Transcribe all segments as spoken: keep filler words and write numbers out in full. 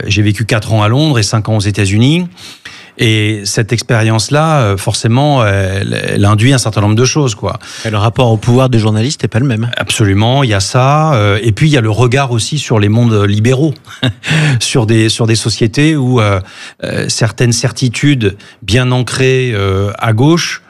j'ai vécu quatre ans à Londres et cinq ans aux États-Unis. Et cette expérience-là, forcément, elle, elle induit un certain nombre de choses, quoi. Et le rapport au pouvoir des journalistes n'est pas le même. Absolument, il y a ça. Euh, et puis, il y a le regard aussi sur les mondes libéraux, sur des sur des sociétés où euh, euh, certaines certitudes bien ancrées euh, à gauche,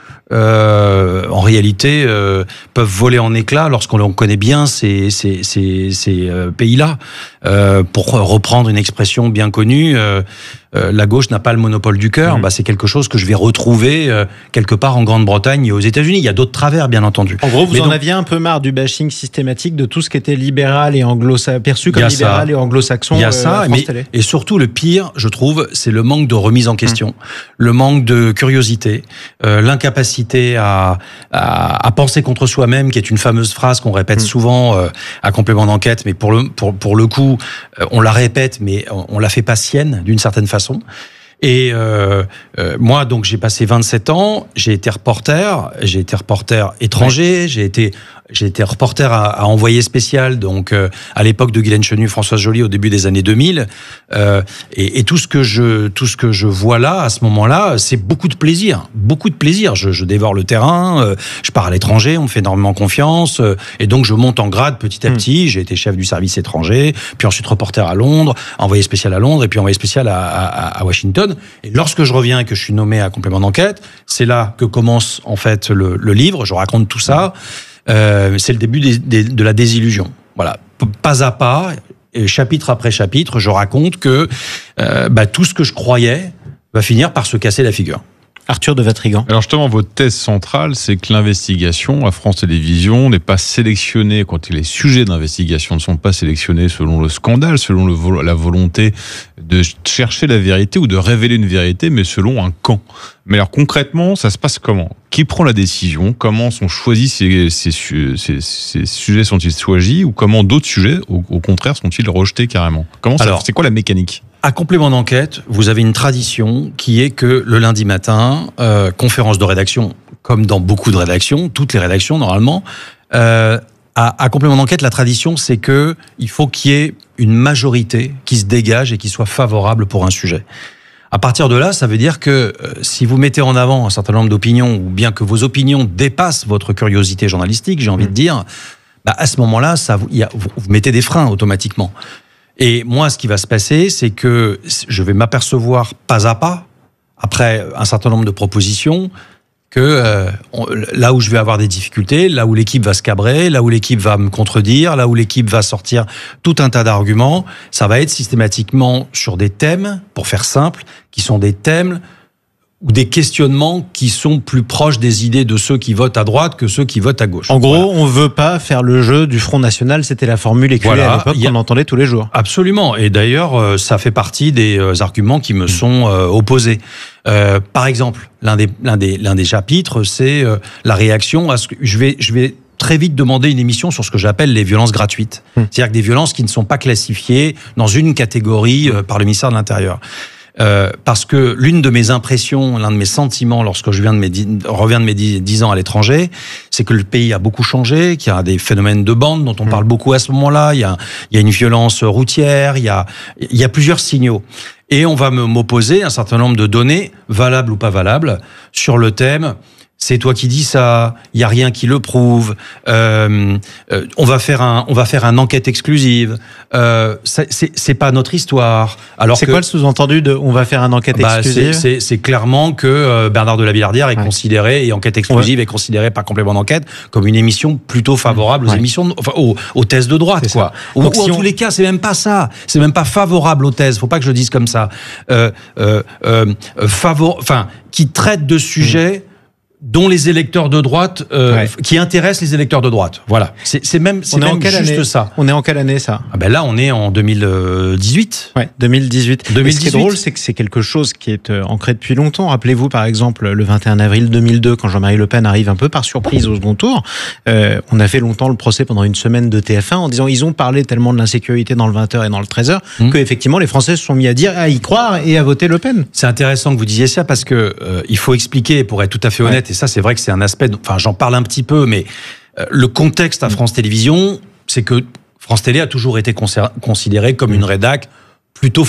Euh, en réalité, euh, peuvent voler en éclats lorsqu'on connaît bien ces, ces, ces, ces euh, pays-là. Euh, pour reprendre une expression bien connue, euh, euh, la gauche n'a pas le monopole du cœur. Mmh. Bah, c'est quelque chose que je vais retrouver euh, quelque part en Grande-Bretagne et aux États-Unis. Il y a d'autres travers, bien entendu. En gros, vous Mais en donc, aviez un peu marre du bashing systématique de tout ce qui était libéral et anglo perçu comme libéral ça. et anglo-saxon. Il y a euh, ça, France mais, Télé. et surtout le pire, je trouve, c'est le manque de remise en question, mmh. le manque de curiosité, euh, l'incapacité À, à, à penser contre soi-même, qui est une fameuse phrase qu'on répète mmh. souvent euh, à complément d'enquête, mais pour le, pour, pour le coup, euh, on la répète, mais on, on la fait pas sienne, d'une certaine façon. Et euh, euh, moi, donc, j'ai passé vingt-sept ans, j'ai été reporter, j'ai été reporter étranger, ouais. j'ai été j'ai été reporter à, à envoyé spécial, donc euh, à l'époque de Guylaine Chenu, Françoise Joly, au début des années deux mille. Euh, et, et tout ce que je tout ce que je vois là, à ce moment-là, c'est beaucoup de plaisir, beaucoup de plaisir. Je, je dévore le terrain, euh, je pars à l'étranger, on me fait énormément confiance, euh, et donc je monte en grade petit à petit. Mmh. J'ai été chef du service étranger, puis ensuite reporter à Londres, envoyé spécial à Londres, et puis envoyé spécial à, à, à Washington. Et lorsque je reviens et que je suis nommé à complément d'enquête, c'est là que commence en fait le, le livre. Je raconte tout ça. Euh, c'est le début des, des, de la désillusion. Voilà, pas à pas, et chapitre après chapitre, je raconte que euh, bah, tout ce que je croyais va finir par se casser la figure. Arthur de Vatrigan. Alors justement, votre thèse centrale, c'est que l'investigation à France Télévisions n'est pas sélectionnée, quand les sujets d'investigation ne sont pas sélectionnés selon le scandale, selon le, la volonté de chercher la vérité ou de révéler une vérité, mais selon un camp. Mais alors concrètement, ça se passe comment ? Qui prend la décision ? Comment sont choisis ces, ces, ces, ces sujets ? Sont-ils choisis ? Ou comment d'autres sujets, au, au contraire, sont-ils rejetés carrément ? Comment ça, alors, c'est quoi la mécanique ? À complément d'enquête, vous avez une tradition qui est que le lundi matin, euh, conférence de rédaction, comme dans beaucoup de rédactions, toutes les rédactions normalement, euh, à, à complément d'enquête, la tradition, c'est que il faut qu'il y ait une majorité qui se dégage et qui soit favorable pour un sujet. À partir de là, ça veut dire que euh, si vous mettez en avant un certain nombre d'opinions, ou bien que vos opinions dépassent votre curiosité journalistique, j'ai envie mmh. de dire, bah à ce moment-là, ça vous, y a, vous, vous mettez des freins automatiquement. Et moi, ce qui va se passer, c'est que je vais m'apercevoir pas à pas, après un certain nombre de propositions, que euh, on, là où je vais avoir des difficultés, là où l'équipe va se cabrer, là où l'équipe va me contredire, là où l'équipe va sortir tout un tas d'arguments, ça va être systématiquement sur des thèmes, pour faire simple, qui sont des thèmes ou des questionnements qui sont plus proches des idées de ceux qui votent à droite que ceux qui votent à gauche. En gros, voilà. On veut pas faire le jeu du Front National, c'était la formule éculée voilà. à l'époque a... qu'on entendait tous les jours. Absolument, et d'ailleurs, ça fait partie des arguments qui me sont opposés. Euh, par exemple, l'un des, l'un des, l'un des chapitres, c'est la réaction à ce que je vais... Je vais très vite demander une émission sur ce que j'appelle les violences gratuites. Hum. C'est-à-dire que des violences qui ne sont pas classifiées dans une catégorie euh, par le ministère de l'Intérieur. Euh, parce que l'une de mes impressions, l'un de mes sentiments lorsque je viens de mes dix, reviens de mes dix ans à l'étranger, c'est que le pays a beaucoup changé, qu'il y a des phénomènes de bande dont on mmh. parle beaucoup à ce moment-là, il y a, il y a une violence routière, il y a, il y a plusieurs signaux. Et on va m'opposer un certain nombre de données, valables ou pas valables, sur le thème... C'est toi qui dis ça, il y a rien qui le prouve. Euh, euh, on va faire un, on va faire un enquête exclusive. Euh, c'est, c'est pas notre histoire. Alors c'est que, quoi le sous-entendu de on va faire un enquête bah, exclusive? c'est, c'est, c'est clairement que euh, Bernard de la Villardière est ouais. considéré et enquête exclusive ouais. est considérée par complément d'enquête comme une émission plutôt favorable aux ouais. émissions, de, enfin aux, aux thèses de droite, c'est quoi. Ou, ou si en on... tous les cas, c'est même pas ça. C'est même pas favorable aux thèses. Faut pas que je dise comme ça. Euh, euh, euh, favor... enfin, qui traite de sujets. Mmh. dont les électeurs de droite, euh, ouais. qui intéressent les électeurs de droite. Voilà. C'est, c'est même, c'est même juste année ça. On est en quelle année, ça? Ah ben là, on est en deux mille dix-huit. Ouais, deux mille dix-huit. deux mille dix-huit. Et ce qui est drôle, c'est que c'est quelque chose qui est ancré depuis longtemps. Rappelez-vous, par exemple, le vingt et un avril deux mille deux, quand Jean-Marie Le Pen arrive un peu par surprise au second tour, euh, on a fait longtemps le procès pendant une semaine de T F un en disant ils ont parlé tellement de l'insécurité dans le vingt heures et dans le treize heures mmh. que effectivement les Français se sont mis à dire, à y croire et à voter Le Pen. C'est intéressant que vous disiez ça parce que euh, il faut expliquer, pour être tout à fait honnête, ouais. et ça, c'est vrai que c'est un aspect, enfin j'en parle un petit peu, mais euh, le contexte à France Télévisions, c'est que France Télé a toujours été considérée comme une rédac plutôt